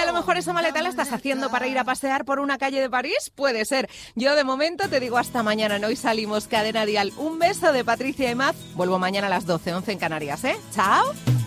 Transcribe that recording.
a lo mejor esa maleta la estás haciendo para ir a pasear por una calle de París. Puede ser. Yo de momento te digo hasta mañana. En Hoy Salimos, Cadena Dial. Un beso de Patricia y Maz. Vuelvo mañana a las 12:11 en Canarias, ¿eh? ¡Chao!